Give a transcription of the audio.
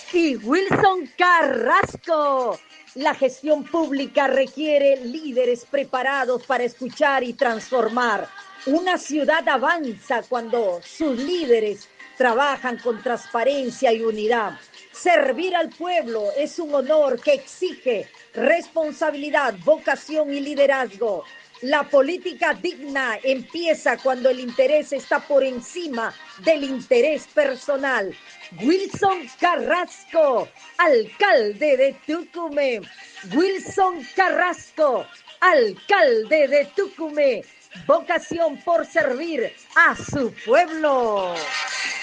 y Wilson Carrasco. La gestión pública requiere líderes preparados para escuchar y transformar. Una ciudad avanza cuando sus líderes trabajan con transparencia y unidad. Servir al pueblo es un honor que exige responsabilidad, vocación y liderazgo. La política digna empieza cuando el interés está por encima del interés personal. Wilson Carrasco, alcalde de Tucumán. Wilson Carrasco, alcalde de Tucumán. Vocación por servir a su pueblo.